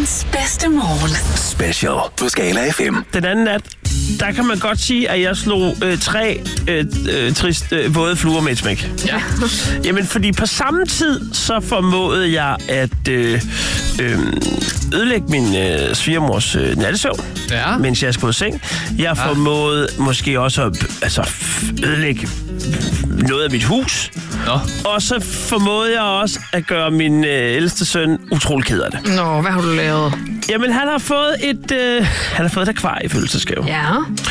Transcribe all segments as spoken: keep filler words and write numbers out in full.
Verdens bedste morgen. Special på Skala F M. Den anden nat, der kan man godt sige, at jeg slog øh, tre øh, øh, trist øh, våde fluer med et smæk. Ja. Jamen, fordi på samme tid, så formåede jeg at øh, øh, ødelægge min øh, svigermors øh, nattesøvn, Ja. mens jeg skulle i seng. Jeg formåede måske også at altså, f- ødelægge noget af mit hus. Nå. Og så formåede jeg også at gøre min øh, ældste søn utrolig ked af det. Nå, hvad har du lavet? Jamen, han har fået et, øh, han har fået et akvarie i fødselsdagsgave. Ja.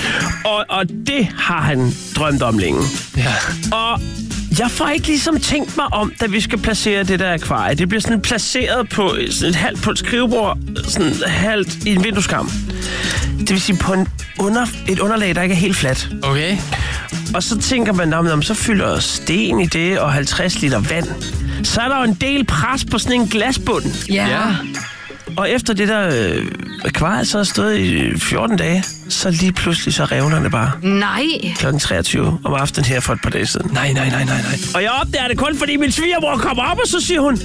Og, og det har han drømt om længe. Ja. Og jeg får ikke ligesom tænkt mig om, da vi skal placere det der akvarie. Det bliver sådan placeret på sådan et halvt på et skrivebord, sådan halvt i en vindueskarm. Det vil sige på en under, et underlag, der ikke er helt fladt. Okay. Og så tænker man, om så fylder sten i det og halvtreds liter vand. Så er der jo en del pres på sådan en glasbund. Ja. Ja. Og efter det der øh, akvarie så har stået i fjorten dage, så lige pludselig så revner det bare. Nej. klokken treogtyve om aftenen her for et par dage siden. Nej, nej, nej, nej, nej. Og jeg opdager det kun, fordi min svigermor kommer op, og så siger hun,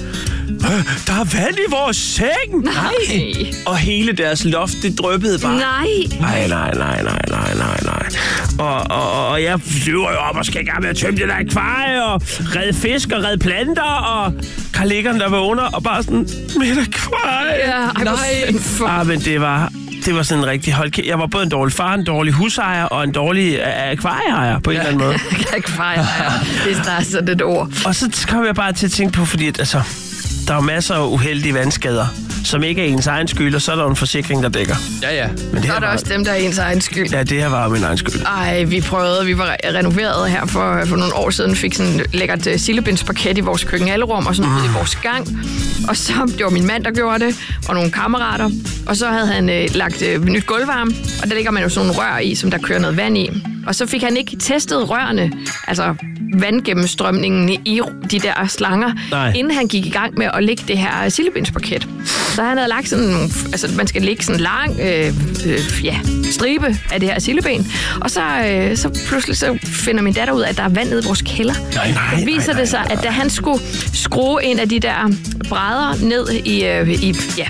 der er vand i vores seng. Nej. Og hele deres loft, det dryppede bare. Nej. Nej, nej, nej, nej, nej, nej, nej. Og, og, og jeg flyver jo op og skal i gang med at tømme det der akvarie, og redde fisk og redde planter, og Karl-Egon, der vågner, og bare sådan, mit akvarie. Ja, ej, Nej. for... Ah, men det var... Det var sådan en rigtig hold. Jeg var både en dårlig far, en dårlig husejer og en dårlig øh, akvarieejer på en eller anden måde. Jeg kan ikke fejre, hvis der er sådan et ord. Og så kom jeg bare til at tænke på, fordi at, altså, der er jo masser af uheldige vandskader, som ikke er ens egen skyld, og så er der en forsikring, der dækker. Ja, ja. Men det Så her er der var, også dem, der er ens egen skyld. ja, det her var min egen skyld. Ej, vi prøvede, vi var re- renoveret her for, for nogle år siden, fik sådan et lækkert uh, sillebindsparket i vores køkkenalrum og sådan mm. ude i vores gang. Og så, det var min mand, der gjorde det, og nogle kammerater. Og så havde han uh, lagt uh, nyt gulvvarme, og der ligger man jo sådan nogle rør i, som der kører noget vand i. Og så fik han ikke testet rørene, altså vandgennemstrømningen i de der slanger, Nej. inden han gik i gang med at lægge det her sillebindsparket. Så han havde lagt sådan nogle, altså man skal lægge sådan en lang øh, øh, ja, stribe af det her silleben. Og så, øh, så pludselig så finder min datter ud af, at der er vand nede i vores kælder. Nej, nej, Så viser nej, det sig, nej, at da han skulle skrue en af de der brædder ned i, øh, i ja,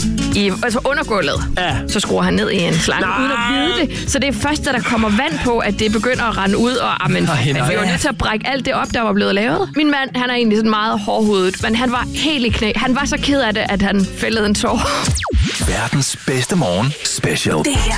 i, altså undergulvet, Ja. så skruer han ned i en slange, Nej. uden at vide det. Så det er først, da der kommer vand på, at det begynder at rende ud, og amen, Nej, at nej. vi var nødt til at brække alt det op, der var blevet lavet. Min mand, han er egentlig sådan meget hårdhudet, men han var helt i knæ. Han var så ked af det, at han fældede en tår. Verdens bedste morgen. Special. Det her